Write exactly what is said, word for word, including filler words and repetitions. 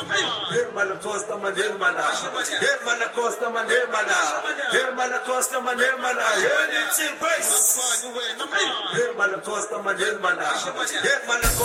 Hermana Costa man, hermana. Hermana Costa man, hermana. Hermana Costa man, hermana. Hermana Costa man, hermana. Hermana Costa